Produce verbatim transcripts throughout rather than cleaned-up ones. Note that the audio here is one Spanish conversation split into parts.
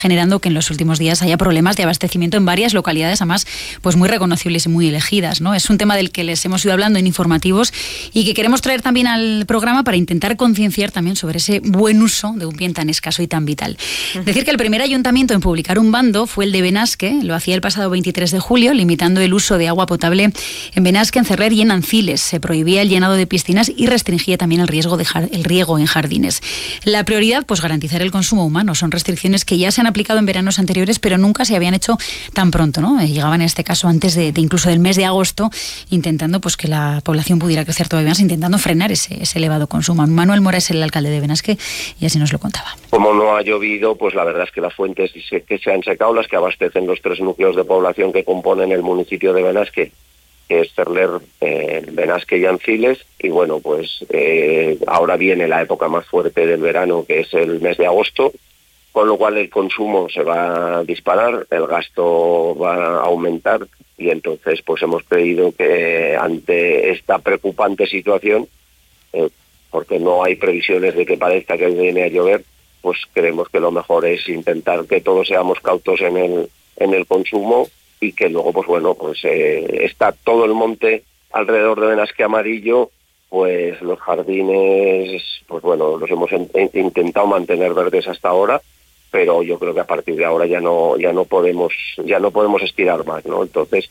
generando que en los últimos días haya problemas de abastecimiento en varias localidades, además pues muy reconocibles y muy elegidas, ¿no? Es un tema del que les hemos ido hablando en informativos y que queremos traer también al programa para intentar concienciar también sobre ese buen uso de un bien tan escaso y tan vital. Uh-huh. Decir que el primer ayuntamiento en publicar un bando fue el de Benasque, lo hacía el pasado veintitrés de julio, limitando el uso de agua potable en Benasque, en Cerrer y en Anciles. Se prohibía el llenado de piscinas y restringía también el riesgo de jar- el riego en jardines. La prioridad, pues garantizar el consumo humano. Son restricciones que ya se han aplicado en veranos anteriores, pero nunca se habían hecho tan pronto, ¿no? Llegaban en este caso antes de, de incluso del mes de agosto, intentando pues que la población pudiera crecer todavía más, intentando frenar ese, ese elevado consumo. Manuel Mora es el alcalde de Benasque y así nos lo contaba. Como no ha llovido, pues la verdad es que las fuentes que se han secado, las que abastecen los tres núcleos de población que componen el municipio de Benasque, que es Cerler, eh, Benasque y Anciles, y bueno, pues eh, ahora viene la época más fuerte del verano, que es el mes de agosto, con lo cual el consumo se va a disparar, el gasto va a aumentar y entonces pues hemos creído que ante esta preocupante situación, eh, porque no hay previsiones de que parezca que viene a llover, pues creemos que lo mejor es intentar que todos seamos cautos en el en el consumo y que luego pues bueno pues eh, está todo el monte alrededor de Benasque amarillo, pues los jardines pues bueno los hemos en, en, intentado mantener verdes hasta ahora, pero yo creo que a partir de ahora ya no ya no podemos ya no podemos estirar más, ¿no? Entonces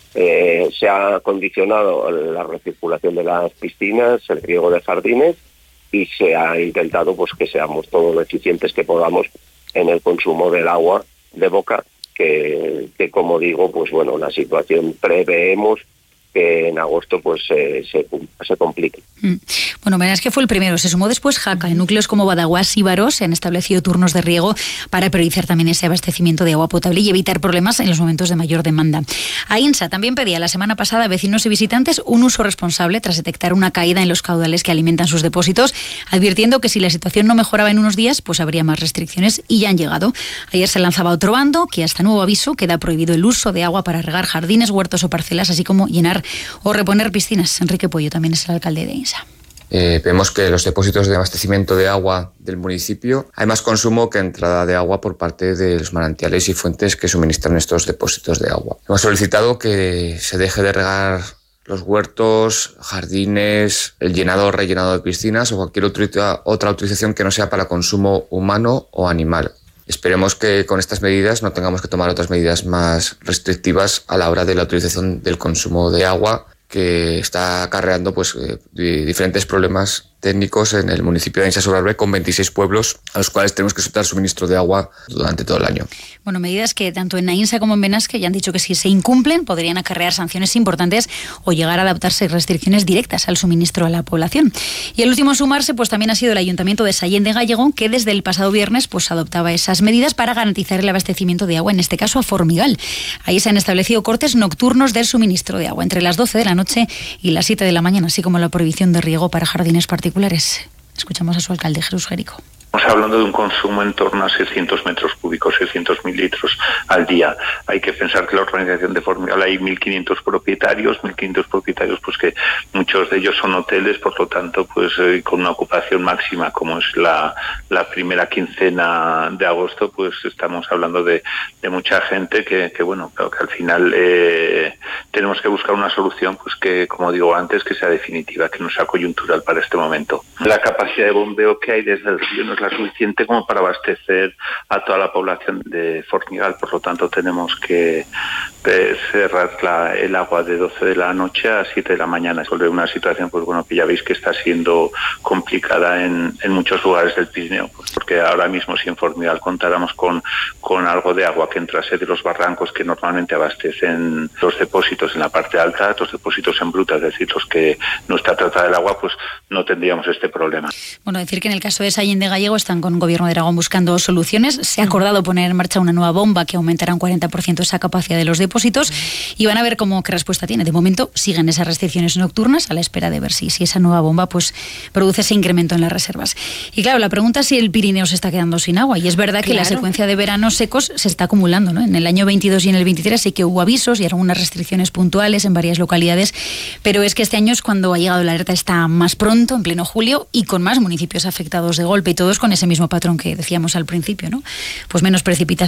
eh, se ha condicionado la recirculación de las piscinas, el riego de jardines y se ha intentado pues que seamos todo lo eficientes que podamos en el consumo del agua de boca, que, que como digo pues bueno la situación preveemos que en agosto pues eh, se, se complique. Mm. Bueno, verás que fue el primero. Se sumó después Jaca. En núcleos como Badaguas y Baró se han establecido turnos de riego para priorizar también ese abastecimiento de agua potable y evitar problemas en los momentos de mayor demanda. AINSA también pedía la semana pasada a vecinos y visitantes un uso responsable tras detectar una caída en los caudales que alimentan sus depósitos, advirtiendo que si la situación no mejoraba en unos días, pues habría más restricciones y ya han llegado. Ayer se lanzaba otro bando que hasta nuevo aviso queda prohibido el uso de agua para regar jardines, huertos o parcelas, así como llenar o reponer piscinas. Enrique Pollo también es el alcalde de AINSA. Eh, vemos que los depósitos de abastecimiento de agua del municipio hay más consumo que entrada de agua por parte de los manantiales y fuentes que suministran estos depósitos de agua. Hemos solicitado que se deje de regar los huertos, jardines, el llenado o rellenado de piscinas o cualquier otra, otra utilización que no sea para consumo humano o animal. Esperemos que con estas medidas no tengamos que tomar otras medidas más restrictivas a la hora de la utilización del consumo de agua, que está acarreando pues eh, diferentes problemas técnicos en el municipio de Ainsa-Sobrarbe, con veintiséis pueblos a los cuales tenemos que soltar suministro de agua durante todo el año. Bueno, medidas que tanto en AINSA como en Benasque ya han dicho que si se incumplen podrían acarrear sanciones importantes o llegar a adaptarse restricciones directas al suministro a la población. Y el último a sumarse pues también ha sido el Ayuntamiento de Sallent de Gallego, que desde el pasado viernes pues adoptaba esas medidas para garantizar el abastecimiento de agua, en este caso a Formigal. Ahí se han establecido cortes nocturnos del suministro de agua entre las doce de la noche y las siete de la mañana, así como la prohibición de riego para jardines particulares. Escuchamos a su alcalde, Jesús Jerico. Estamos hablando de un consumo en torno a seiscientos metros cúbicos, seiscientos mil litros al día. Hay que pensar que la organización de Formigal hay mil quinientos propietarios, mil quinientos propietarios pues que muchos de ellos son hoteles, por lo tanto pues eh, con una ocupación máxima como es la, la primera quincena de agosto, pues estamos hablando de, de mucha gente que, que bueno, claro que al final eh, tenemos que buscar una solución pues que, como digo antes, que sea definitiva, que no sea coyuntural para este momento. La capacidad de bombeo que hay desde el río no es la suficiente como para abastecer a toda la población de Formigal, por lo tanto tenemos que cerrar la, el agua de doce de la noche a siete de la mañana. Sobre una situación pues bueno que ya veis que está siendo complicada en, en muchos lugares del Pirineo, pues porque ahora mismo si en Formigal contáramos con, con algo de agua que entrase de los barrancos que normalmente abastecen los depósitos en la parte alta, los depósitos en bruta, es decir, los que no está tratada el agua, pues no tendríamos este problema. Bueno, decir que en el caso de Sallent de Gallego están con el Gobierno de Aragón buscando soluciones. Se ha acordado poner en marcha una nueva bomba que aumentará un cuarenta por ciento esa capacidad de los depósitos y van a ver cómo qué respuesta tiene. De momento siguen esas restricciones nocturnas a la espera de ver si, si esa nueva bomba pues produce ese incremento en las reservas. Y claro, la pregunta es si el Pirineo se está quedando sin agua, y es verdad que claro, la secuencia de veranos secos se está acumulando, ¿no? En el año veintidós y en el veintitrés sí que hubo avisos y algunas restricciones puntuales en varias localidades, pero es que este año es cuando ha llegado la alerta, está más pronto, en pleno julio, y con más municipios afectados de golpe, y todos con ese mismo patrón que decíamos al principio, ¿no? Pues menos precipitación